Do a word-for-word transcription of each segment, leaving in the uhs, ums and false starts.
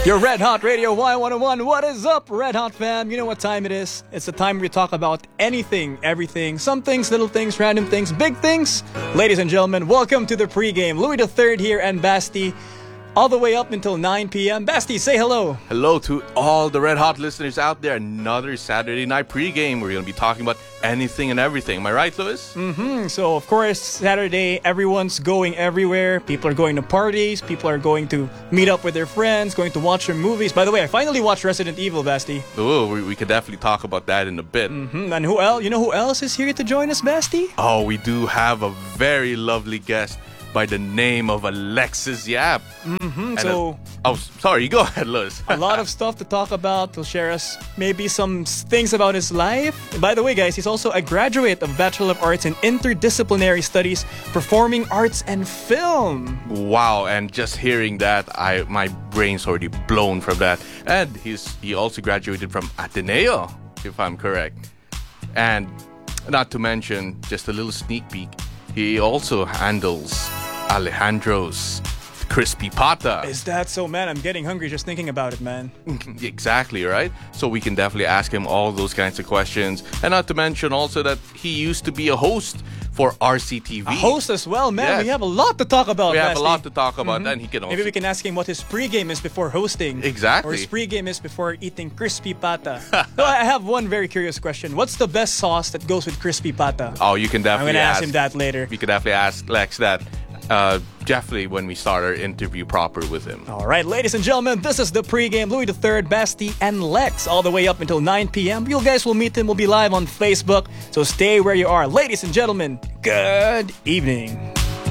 Your Red Hot Radio Y one oh one. What is up, Red Hot fam? You know what time it is? It's the time we talk about anything, everything, some things, little things, random things, big things. Ladies and gentlemen, welcome to the pregame. Louis the Third here and Basti, all the way up until nine p.m. Basti, say hello. Hello to all the Red Hot listeners out there. Another Saturday night pregame. We're going to be talking about anything and everything. Am I right, Louis? Mm-hmm. So, of course, Saturday, everyone's going everywhere. People are going to parties. People are going to meet up with their friends, going to watch their movies. By the way, I finally watched Resident Evil, Basti. Oh, we, we could definitely talk about that in a bit. Mm-hmm. And who else? You know who else is here to join us, Basti? Oh, we do have a very lovely guest by the name of Alexis Yap. Mm-hmm. So, a, oh, sorry, you go ahead, Louis. A lot of stuff to talk about. He'll share us maybe some things about his life. By the way, guys, he's also a graduate of Bachelor of Arts in Interdisciplinary Studies, Performing Arts and Film. Wow, and just hearing that, I my brain's already blown from that. And he's he also graduated from Ateneo, if I'm correct. And not to mention, just a little sneak peek, he also handles Alejandro's Crispy Pata. Is that so, man? I'm getting hungry just thinking about it, man. Exactly, right? So we can definitely ask him all those kinds of questions. And not to mention also that he used to be a host for R C T V. A host as well, man. Yes. We have a lot to talk about. We have Basti. a lot to talk about, Mm-hmm. and he can also... Maybe we can ask him what his pregame is before hosting. Exactly. Or his pregame is before eating Crispy Pata. No, I have one very curious question. What's the best sauce that goes with Crispy Pata? Oh, you can I'm definitely gonna ask ask him that later. We could definitely ask Lex that. Uh, definitely when we start our interview proper with him. All right, ladies and gentlemen, this is the pregame. Louis the Third, Basti, and Lex, all the way up until nine p.m. You guys will meet him. We'll be live on Facebook, so stay where you are. Ladies and gentlemen, good evening.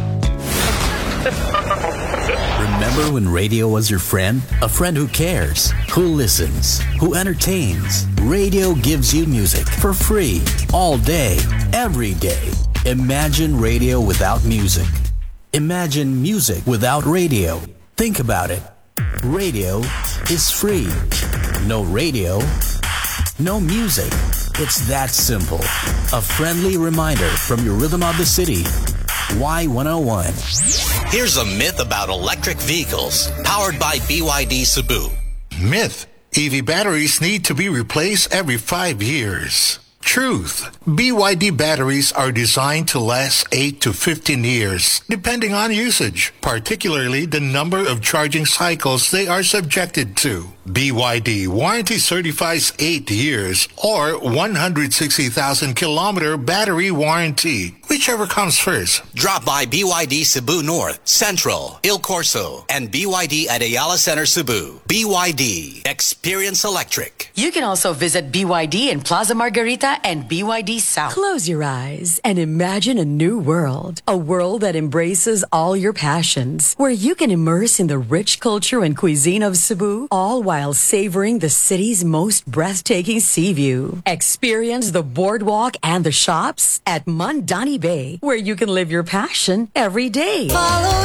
Remember when radio was your friend? A friend who cares, who listens, who entertains. Radio gives you music for free, all day, every day. Imagine radio without music. Imagine music without radio. Think about it. Radio is free. No radio, no music. It's that simple. A friendly reminder from your Rhythm of the City, Y one oh one. Here's a myth about electric vehicles powered by B Y D Cebu. Myth: E V batteries need to be replaced every five years. Truth: B Y D batteries are designed to last eight to fifteen years, depending on usage, particularly the number of charging cycles they are subjected to. B Y D warranty certifies eight years or one hundred sixty thousand kilometer battery warranty, whichever comes first. Drop by B Y D Cebu North, Central, Il Corso, and B Y D at Ayala Center Cebu. B Y D. Experience electric. You can also visit B Y D in Plaza Margarita and B Y D South. Close your eyes and imagine a new world. A world that embraces all your passions, where you can immerse in the rich culture and cuisine of Cebu, all while savoring the city's most breathtaking sea view. Experience the boardwalk and the shops at Mandani Bay, where you can live your passion every day. Follow